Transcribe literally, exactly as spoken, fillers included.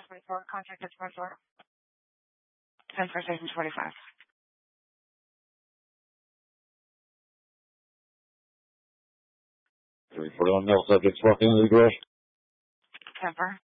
twenty-four, contact at twenty-four. ten for station twenty-five. Report on mail subject walking into the garage. ten for.